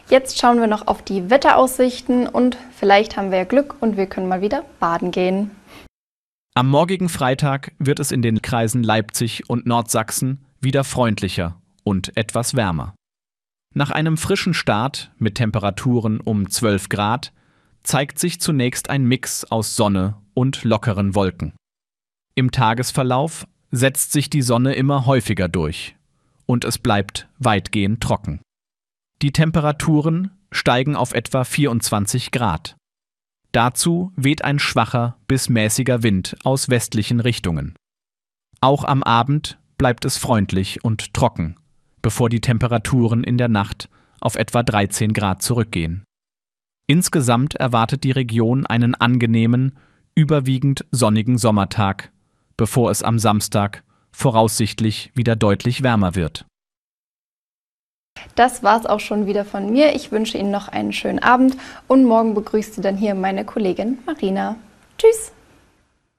Jetzt schauen wir noch auf die Wetteraussichten und vielleicht haben wir ja Glück und wir können mal wieder baden gehen. Am morgigen Freitag wird es in den Kreisen Leipzig und Nordsachsen wieder freundlicher und etwas wärmer. Nach einem frischen Start mit Temperaturen um 12 Grad zeigt sich zunächst ein Mix aus Sonne und lockeren Wolken. Im Tagesverlauf setzt sich die Sonne immer häufiger durch und es bleibt weitgehend trocken. Die Temperaturen steigen auf etwa 24 Grad. Dazu weht ein schwacher bis mäßiger Wind aus westlichen Richtungen. Auch am Abend bleibt es freundlich und trocken, bevor die Temperaturen in der Nacht auf etwa 13 Grad zurückgehen. Insgesamt erwartet die Region einen angenehmen, überwiegend sonnigen Sommertag, bevor es am Samstag voraussichtlich wieder deutlich wärmer wird. Das war's auch schon wieder von mir. Ich wünsche Ihnen noch einen schönen Abend und morgen begrüßt Sie dann hier meine Kollegin Marina. Tschüss!